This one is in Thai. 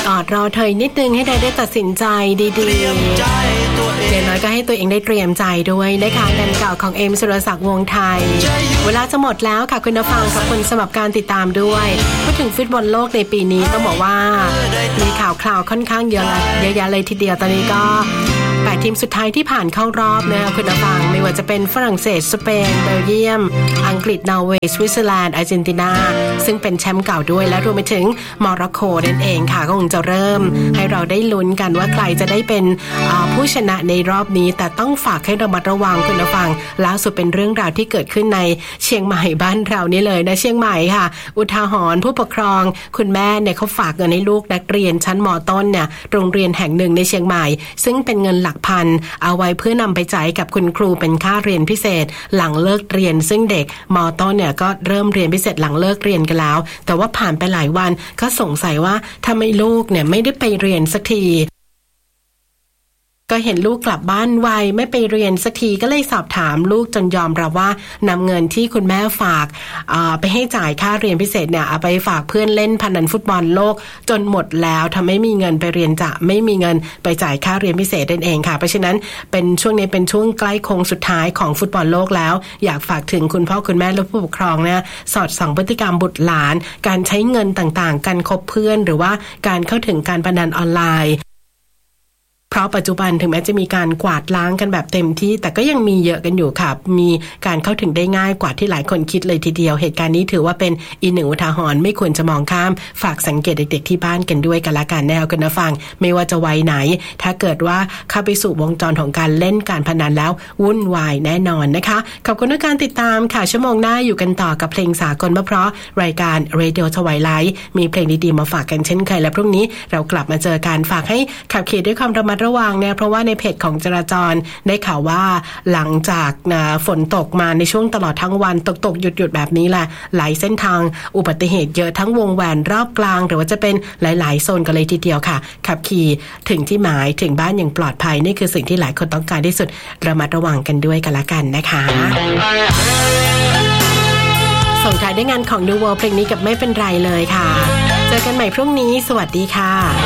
กอดรอเธอนิดนึงให้ได้ตัดสินใจดีๆอย่างน้อยก็ให้ตัวเองได้เตรียมใจด้วยนะคะแดนเก่าของเอ็มสุรศักดิ์วงศ์ไทยเวลาจะหมดแล้วค่ะคุณผู้ฟังขอบคุณสำหรับการติดตามด้วยพูดถึงฟุตบอลโลกในปีนี้ต้องบอกว่ามีข่าวค่อนข้างเยอะแยะเลยทีเดียวตอนนี้ก็8ทีมสุดท้ายที่ผ่านเข้ารอบนะคะคุณผู้ฟังไม่ว่าจะเป็นฝรั่งเศสสเปนเบลเยียมอังกฤษนอร์เวย์สวิตเซอร์แลนด์อาร์เจนตินาซึ่งเป็นแชมป์เก่าด้วยและรวมไปถึงโมร็อกโกนั่นเองค่ะก็คงจะเริ่มให้เราได้ลุ้นกันว่าใครจะได้เป็นผู้ชนะในรอบนี้แต่ต้องฝากให้ระมัดระวังคุณผู้ฟังล่าสุดเป็นเรื่องราวที่เกิดขึ้นในเชียงใหม่บ้านเรานี่เลยนะเชียงใหม่ค่ะอุทาหรณ์ผู้ปกครองคุณแม่เนี่ยเขาฝากเงินให้ลูกนักเรียนชั้นม.ต้นเนี่ยโรงเรียนแห่งหนึ่งในเชียงใหม่ซึ่งเป็นเงินหลักพันเอาไว้เพื่อนำไปจ่ายกับคุณครูเป็นค่าเรียนพิเศษหลังเลิกเรียนซึ่งเด็กม.ต้นเนี่ยก็เริ่มเรียนพิเศษหลังเลิกเรียนกันแล้วแต่ว่าผ่านไปหลายวันก็สงสัยว่าทำไมลูกเนี่ยไม่ได้ไปเรียนสักทีก็เห็นลูกกลับบ้านไวไม่ไปเรียนสักทีก็เลยสอบถามลูกจนยอมรับว่านำเงินที่คุณแม่ฝากไปให้จ่ายค่าเรียนพิเศษเนี่ยเอาไปฝากเพื่อนเล่นพนันฟุตบอลโลกจนหมดแล้วทำให้ไม่มีเงินไปเรียนจะไม่มีเงินไปจ่ายค่าเรียนพิเศษนั่นเองค่ะเพราะฉะนั้นเป็นช่วงนี้เป็นช่วงใกล้โค้งสุดท้ายของฟุตบอลโลกแล้วอยากฝากถึงคุณพ่อคุณแม่และผู้ปกครองนะสอดส่องพฤติกรรมบุตรหลานการใช้เงินต่างๆการคบเพื่อนหรือว่าการเข้าถึงการพนันออนไลน์เพราะปัจจุบันถึงแม้จะมีการกวาดล้างกันแบบเต็มที่แต่ก็ยังมีเยอะกันอยู่ค่ะมีการเข้าถึงได้ง่ายกว่าที่หลายคนคิดเลยทีเดียวเหตุการณ์นี้ถือว่าเป็นอีกหนึ่งอุทาหรณ์ไม่ควรจะมองข้ามฝากสังเกตเด็กๆที่บ้านกันด้วยกันละกันแนวกันนะฟังไม่ว่าจะวัยไหนถ้าเกิดว่าเข้าไปสู่วงจรของการเล่นการพนันแล้ววุ่นวายแน่นอนนะคะขอบคุณทุกการติดตามค่ะชั่วโมงหน้าอยู่กันต่อกับเพลงสากลเพราะรายการ Radio Twilight มีเพลงดีๆมาฝากกันเช่นเคยและพรุ่งนี้เรากลับมาเจอกันฝากให้ขับขี่ด้วยความระมัดระวังเนี่ยเพราะว่าในเพจของจราจรได้ข่าวว่าหลังจากฝนตกมาในช่วงตลอดทั้งวันตกหยุดแบบนี้แหละหลายเส้นทางอุบัติเหตุเยอะทั้งวงแหวนรอบกลางหรือว่าจะเป็นหลายๆโซนกันเลยทีเดียวค่ะขับขี่ถึงที่หมายถึงบ้านอย่างปลอดภัยนี่คือสิ่งที่หลายคนต้องการที่สุดระมัดระวังกันด้วยกันละกันนะคะส่งท้ายด้วยงานของ New World เพลงนี้กับไม่เป็นไรเลยค่ะเจอกันใหม่พรุ่งนี้สวัสดีค่ะ